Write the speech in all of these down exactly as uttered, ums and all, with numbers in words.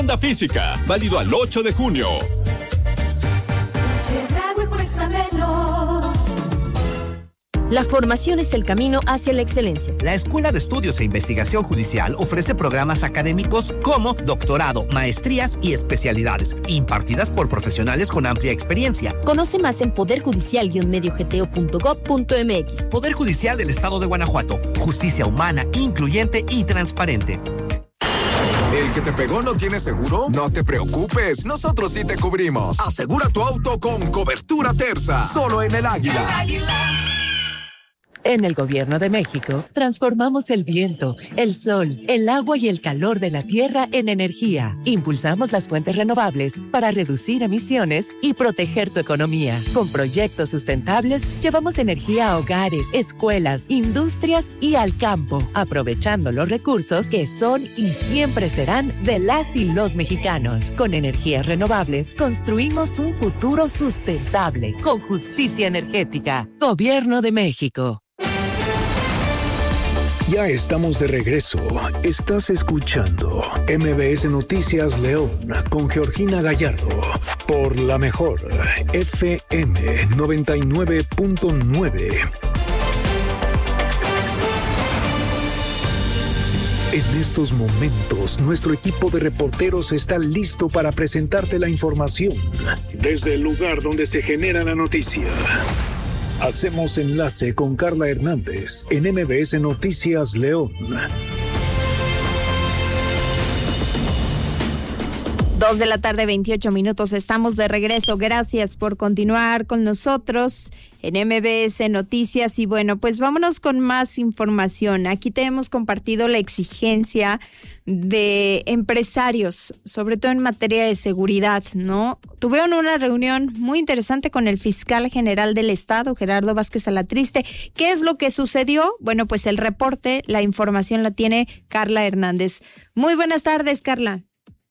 Física, válido al ocho de junio. La formación es el camino hacia la excelencia. La Escuela de Estudios e Investigación Judicial ofrece programas académicos como doctorado, maestrías y especialidades, impartidas por profesionales con amplia experiencia. Conoce más en poder judicial guion medio g t o punto gob punto m x. Poder Judicial del Estado de Guanajuato. Justicia humana, incluyente y transparente. ¿El que te pegó no tiene seguro? No te preocupes, nosotros sí te cubrimos. Asegura tu auto con cobertura Terza, solo en el Águila. El Águila. En el Gobierno de México, transformamos el viento, el sol, el agua y el calor de la tierra en energía. Impulsamos las fuentes renovables para reducir emisiones y proteger tu economía. Con proyectos sustentables, llevamos energía a hogares, escuelas, industrias y al campo, aprovechando los recursos que son y siempre serán de las y los mexicanos. Con energías renovables, construimos un futuro sustentable, con justicia energética. Gobierno de México. Ya estamos de regreso. Estás escuchando M B S Noticias León con Georgina Gallardo por la mejor F M noventa y nueve punto nueve. En estos momentos, nuestro equipo de reporteros está listo para presentarte la información desde el lugar donde se genera la noticia. Hacemos enlace con Carla Hernández en M B S Noticias León. Dos de la tarde, veintiocho minutos. Estamos de regreso. Gracias por continuar con nosotros en M B S Noticias. Y bueno, pues vámonos con más información. Aquí te hemos compartido la exigencia de empresarios, sobre todo en materia de seguridad, ¿no? Tuvieron una reunión muy interesante con el fiscal general del Estado, Gerardo Vázquez Alatriste. ¿Qué es lo que sucedió? Bueno, pues el reporte, la información la tiene Carla Hernández. Muy buenas tardes, Carla.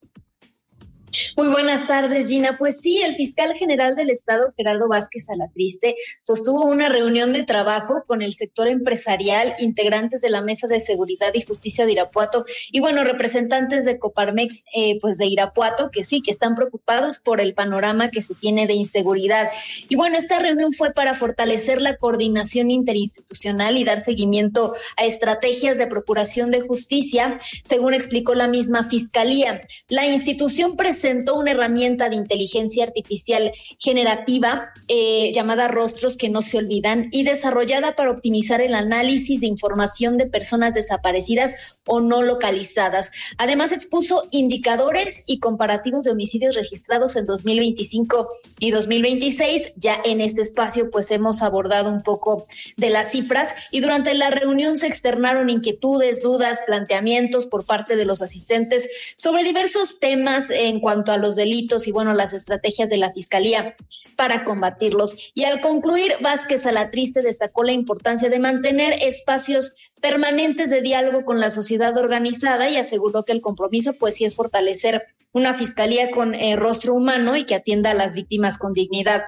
Muy buenas tardes, Gina. Pues sí, el fiscal general del Estado, Gerardo Vázquez Alatriste, sostuvo una reunión de trabajo con el sector empresarial, integrantes de la Mesa de Seguridad y Justicia de Irapuato y, bueno, representantes de Coparmex, eh, pues de Irapuato, que sí, que están preocupados por el panorama que se tiene de inseguridad. Y, bueno, esta reunión fue para fortalecer la coordinación interinstitucional y dar seguimiento a estrategias de procuración de justicia, según explicó la misma Fiscalía. La institución presentó presentó una herramienta de inteligencia artificial generativa eh, llamada Rostros que no se olvidan y desarrollada para optimizar el análisis de información de personas desaparecidas o no localizadas. Además, expuso indicadores y comparativos de homicidios registrados en dos mil veinticinco y dos mil veintiséis. Ya en este espacio pues hemos abordado un poco de las cifras y durante la reunión se externaron inquietudes, dudas, planteamientos por parte de los asistentes sobre diversos temas en cuanto cuanto a los delitos y, bueno, las estrategias de la Fiscalía para combatirlos. Y al concluir, Vázquez Alatriste destacó la importancia de mantener espacios permanentes de diálogo con la sociedad organizada y aseguró que el compromiso, pues sí, es fortalecer una Fiscalía con eh, rostro humano y que atienda a las víctimas con dignidad.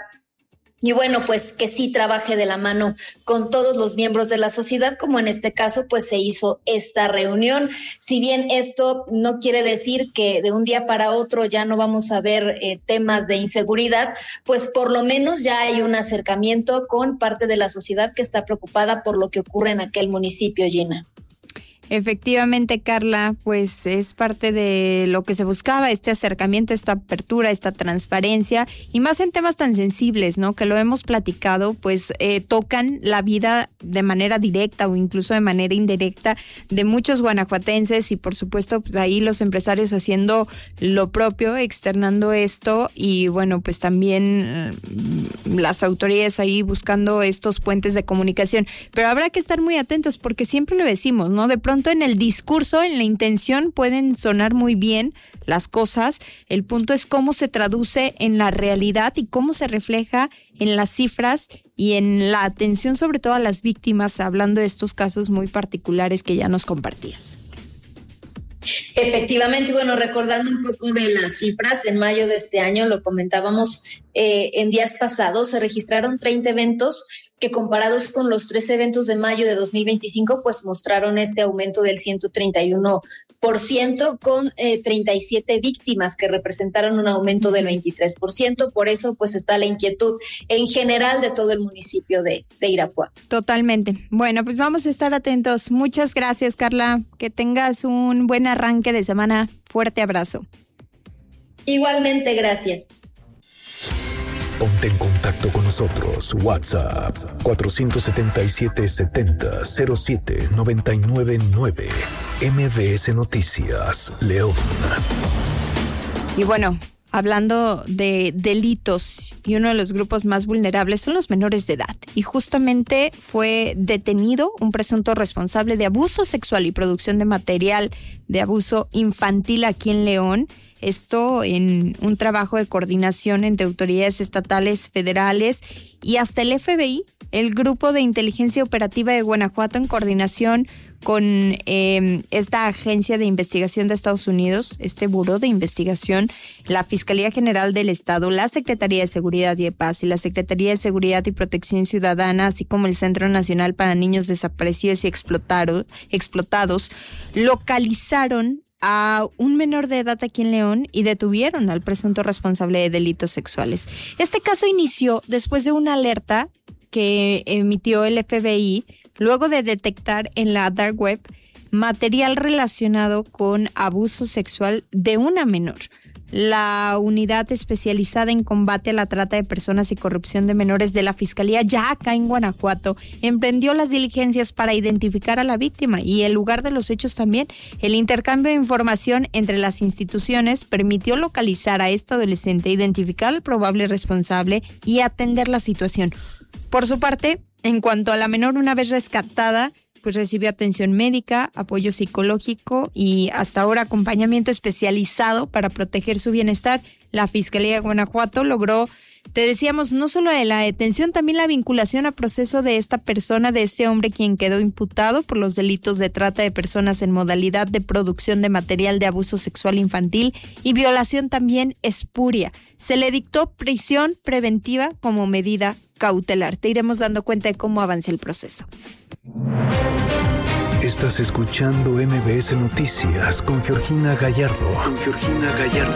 Y bueno, pues que sí trabaje de la mano con todos los miembros de la sociedad, como en este caso, pues se hizo esta reunión. Si bien esto no quiere decir que de un día para otro ya no vamos a ver eh, temas de inseguridad, pues por lo menos ya hay un acercamiento con parte de la sociedad que está preocupada por lo que ocurre en aquel municipio, Gina. Efectivamente, Carla, pues es parte de lo que se buscaba, este acercamiento, esta apertura, esta transparencia, y más en temas tan sensibles, ¿no? Que lo hemos platicado, pues eh, tocan la vida de manera directa o incluso de manera indirecta de muchos guanajuatenses y, por supuesto, pues ahí los empresarios haciendo lo propio, externando esto y, bueno, pues también eh, las autoridades ahí buscando estos puentes de comunicación. Pero habrá que estar muy atentos porque siempre lo decimos, ¿no? De pronto en el discurso, en la intención pueden sonar muy bien las cosas, el punto es cómo se traduce en la realidad y cómo se refleja en las cifras y en la atención sobre todo a las víctimas, hablando de estos casos muy particulares que ya nos compartías. Efectivamente, bueno, recordando un poco de las cifras, en mayo de este año, lo comentábamos eh, en días pasados, se registraron treinta eventos que comparados con los tres eventos de mayo de dos mil veinticinco, pues mostraron este aumento del ciento treinta y uno por ciento con eh, treinta y siete víctimas que representaron un aumento del veintitrés por ciento. Por eso, pues está la inquietud en general de todo el municipio de, de Irapuato. Totalmente. Bueno, pues vamos a estar atentos. Muchas gracias, Carla. Que tengas un buen arranque de semana. Fuerte abrazo. Igualmente, gracias. Ponte en contacto con nosotros. WhatsApp cuatro siete siete, setenta, cero siete, noventa y nueve nueve. M B S Noticias, León. Y bueno, hablando de delitos, y uno de los grupos más vulnerables son los menores de edad. Y justamente fue detenido un presunto responsable de abuso sexual y producción de material de abuso infantil aquí en León. Esto en un trabajo de coordinación entre autoridades estatales, federales y hasta el F B I, el Grupo de Inteligencia Operativa de Guanajuato, en coordinación con eh, esta agencia de investigación de Estados Unidos, este buró de investigación, la Fiscalía General del Estado, la Secretaría de Seguridad y de Paz y la Secretaría de Seguridad y Protección Ciudadana, así como el Centro Nacional para Niños Desaparecidos y Explotados, explotados, localizaron a un menor de edad aquí en León y detuvieron al presunto responsable de delitos sexuales. Este caso inició después de una alerta que emitió el F B I luego de detectar en la dark web material relacionado con abuso sexual de una menor. La unidad especializada en combate a la trata de personas y corrupción de menores de la Fiscalía, ya acá en Guanajuato, emprendió las diligencias para identificar a la víctima y el lugar de los hechos también. El intercambio de información entre las instituciones permitió localizar a esta adolescente, identificar al probable responsable y atender la situación. Por su parte, en cuanto a la menor, una vez rescatada, pues recibió atención médica, apoyo psicológico y hasta ahora acompañamiento especializado para proteger su bienestar. La Fiscalía de Guanajuato logró, te decíamos, no solo de la detención, también la vinculación a proceso de esta persona, de este hombre quien quedó imputado por los delitos de trata de personas en modalidad de producción de material de abuso sexual infantil y violación también espuria. Se le dictó prisión preventiva como medida cautelar. Te iremos dando cuenta de cómo avanza el proceso. Estás escuchando M B S Noticias con Georgina Gallardo. Con Georgina Gallardo.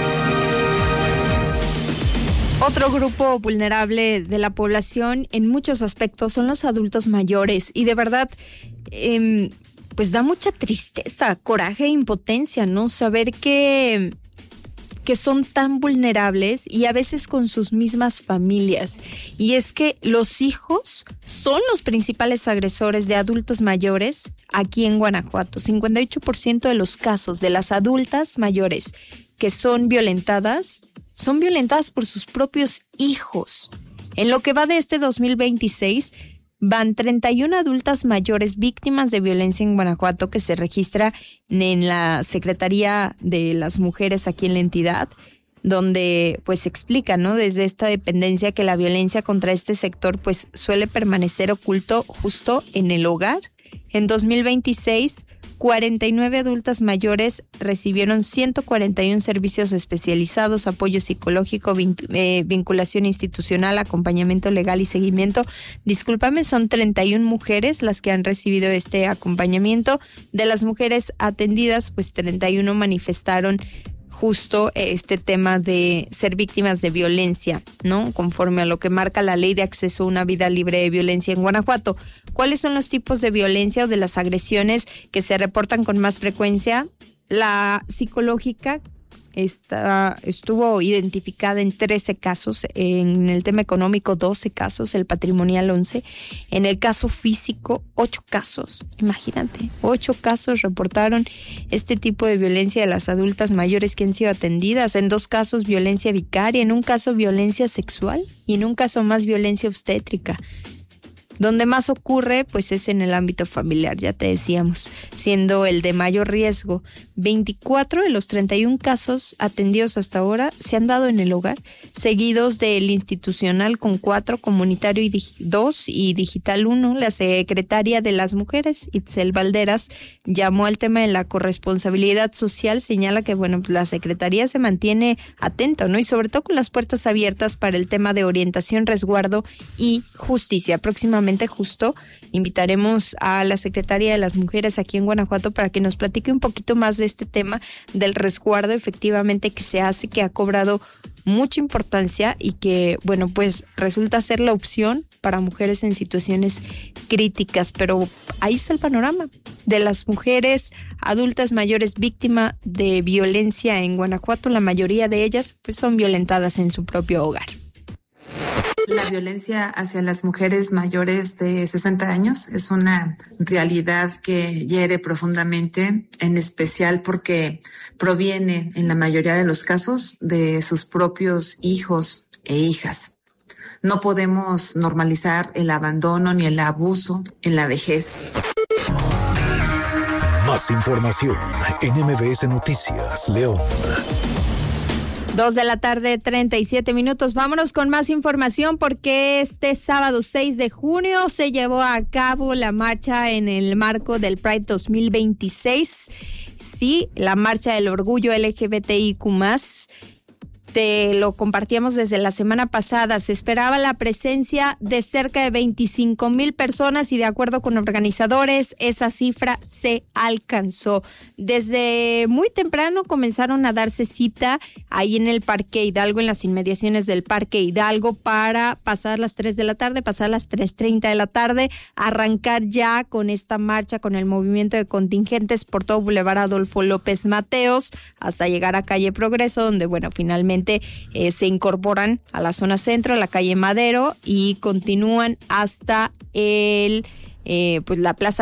Otro grupo vulnerable de la población en muchos aspectos son los adultos mayores y de verdad, eh, pues da mucha tristeza, coraje e impotencia, ¿no? Saber que... que son tan vulnerables y a veces con sus mismas familias. Y es que los hijos son los principales agresores de adultos mayores aquí en Guanajuato. cincuenta y ocho por ciento de los casos de las adultas mayores que son violentadas, son violentadas por sus propios hijos. En lo que va de este dos mil veintiséis, van treinta y una adultas mayores víctimas de violencia en Guanajuato que se registra en la Secretaría de las Mujeres aquí en la entidad, donde pues se explica, ¿no?, desde esta dependencia que la violencia contra este sector pues suele permanecer oculto justo en el hogar. En dos mil veintiséis, cuarenta y nueve adultas mayores recibieron ciento cuarenta y uno servicios especializados, apoyo psicológico, eh, vinculación institucional, acompañamiento legal y seguimiento. Discúlpame, son treinta y una mujeres las que han recibido este acompañamiento. De las mujeres atendidas, pues treinta y uno manifestaron justo este tema de ser víctimas de violencia, ¿no?, conforme a lo que marca la Ley de Acceso a una Vida Libre de Violencia en Guanajuato. ¿Cuáles son los tipos de violencia o de las agresiones que se reportan con más frecuencia? La psicológica está, estuvo identificada en trece casos, en el tema económico doce casos, el patrimonial once, en el caso físico ocho casos. Imagínate, ocho casos reportaron este tipo de violencia de las adultas mayores que han sido atendidas, en dos casos violencia vicaria, en un caso violencia sexual y en un caso más violencia obstétrica. Donde más ocurre, pues es en el ámbito familiar, ya te decíamos, siendo el de mayor riesgo. veinticuatro de los treinta y uno casos atendidos hasta ahora se han dado en el hogar, seguidos del institucional con cuatro, comunitario y dig- dos y digital uno. La secretaria de las Mujeres, Itzel Valderas, llamó al tema de la corresponsabilidad social, señala que bueno, pues la Secretaría se mantiene atento, ¿no? Y sobre todo con las puertas abiertas para el tema de orientación, resguardo y justicia. Próximamente justo invitaremos a la Secretaria de las Mujeres aquí en Guanajuato para que nos platique un poquito más de este tema del resguardo efectivamente que se hace, que ha cobrado mucha importancia y que, bueno, pues resulta ser la opción para mujeres en situaciones críticas. Pero ahí está el panorama de las mujeres adultas mayores víctimas de violencia en Guanajuato. La mayoría de ellas pues son violentadas en su propio hogar. La violencia hacia las mujeres mayores de sesenta años es una realidad que hiere profundamente, en especial porque proviene en la mayoría de los casos de sus propios hijos e hijas. No podemos normalizar el abandono ni el abuso en la vejez. Más información en M B S Noticias, León. Dos de la tarde, treinta y siete minutos. Vámonos con más información porque este sábado seis de junio se llevó a cabo la marcha en el marco del Pride dos mil veintiséis. Sí, la marcha del orgullo L G B T I Q más. Te lo compartíamos desde la semana pasada. Se esperaba la presencia de cerca de veinticinco mil personas y de acuerdo con organizadores, esa cifra se alcanzó. Desde muy temprano comenzaron a darse cita ahí en el Parque Hidalgo, en las inmediaciones del Parque Hidalgo, para pasar las tres de la tarde, pasar las tres treinta de la tarde, arrancar ya con esta marcha, con el movimiento de contingentes por todo Boulevard Adolfo López Mateos, hasta llegar a Calle Progreso, donde, bueno, finalmente Eh, se incorporan a la zona centro, a la calle Madero y continúan hasta el, eh, pues la Plaza